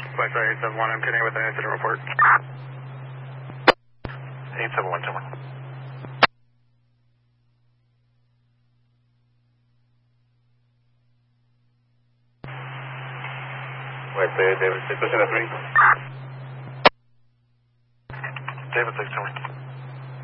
Wi-Fi 871, I'm connecting with an incident report. 871, Timber. David 6, David 6, Timber.